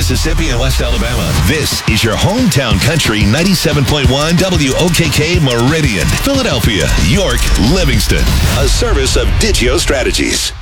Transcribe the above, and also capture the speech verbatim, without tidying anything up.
Mississippi, and West Alabama. This is your hometown country ninety-seven point one W O K K Meridian, Philadelphia, York, Livingston. A service of Digio Strategies.